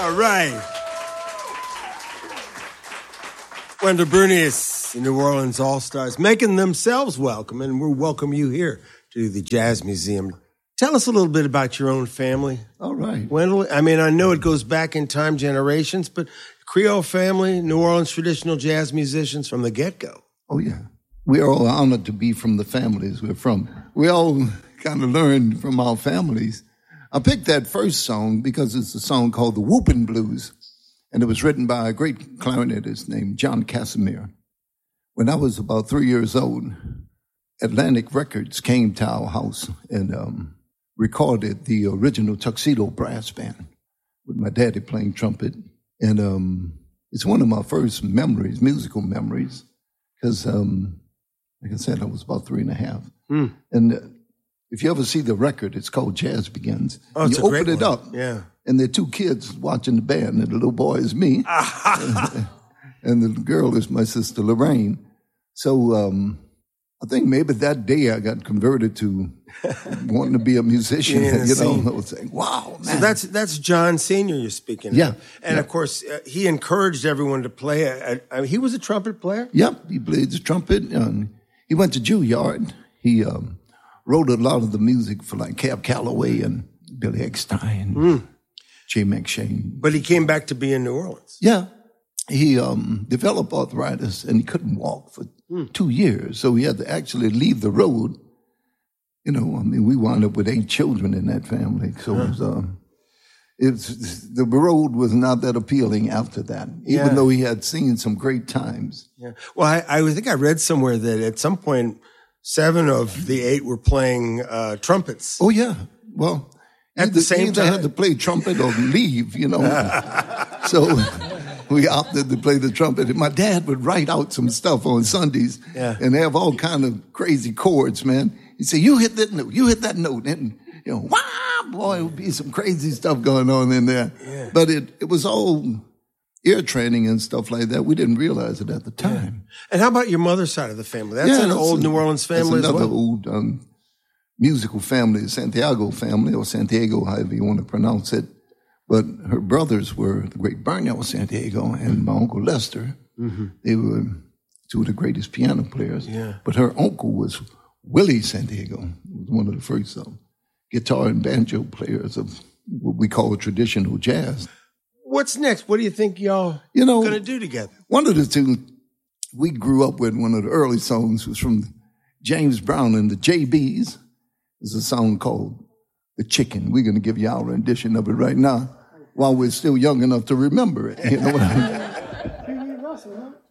All right. Wendell Bernius, the New Orleans All-Stars, making themselves welcome, and we'll welcome you here to the Jazz Museum. Tell us a little bit about your own family. All right. Wendell, I mean, I know it goes back in time, generations, but Creole family, New Orleans traditional jazz musicians from the get-go. Oh, yeah. We are all honored to be from the families we're from. We all kind of learned from our families. I picked that first song because it's a song called The Whoopin' Blues, and it was written by a great clarinetist named John Casimir. When I was about 3 years old, Atlantic Records came to our house and recorded the original Tuxedo Brass Band with my daddy playing trumpet. And it's one of my first memories, musical memories, because, like I said, I was about 3.5. And if you ever see the record, it's called Jazz Begins. Oh, it's you a great open it one. up, Yeah. and there are two kids watching the band, and the little boy is me, and the girl is my sister Lorraine. So I think maybe that day I got converted to wanting to be a musician. Yeah, I was saying, wow, man. So that's John Sr. you're speaking of. Yeah. And, of course, he encouraged everyone to play. He was a trumpet player? Yep, he played the trumpet. He went to Juilliard. He wrote a lot of the music for like Cab Calloway and Billy Eckstine, Jay McShane. But he came back to be in New Orleans. Yeah. He developed arthritis and he couldn't walk for 2 years. So he had to actually leave the road. You know, I mean, we wound up with 8 children in that family. So the road was not that appealing after that, even though he had seen some great times. Yeah. Well, I think I read somewhere that at some point, 7 of the 8 were playing trumpets. Oh, yeah. Well, at the same time, had to play trumpet or leave, you know. So we opted to play the trumpet. And my dad would write out some stuff on Sundays and have all kind of crazy chords, man. He'd say, you hit that note, you hit that note. And, you know, wow, boy, it would be some crazy stuff going on in there. Yeah. But it was all ear training and stuff like that. We didn't realize it at the time. Yeah. And how about your mother's side of the family? That's an old New Orleans family as well? That's another old musical family, Santiago family, or Santiago, however you want to pronounce it. But her brothers were the great Burnell Santiago and my Uncle Lester. Mm-hmm. They were 2 of the greatest piano players. Yeah. But her uncle was Willie Santiago, was one of the first guitar and banjo players of what we call traditional jazz. What's next? What do you think y'all going to do together? One of the two we grew up with, one of the early songs was from James Brown and the JBs. There's a song called The Chicken. We're going to give you our rendition of it right now while we're still young enough to remember it. You know what I mean?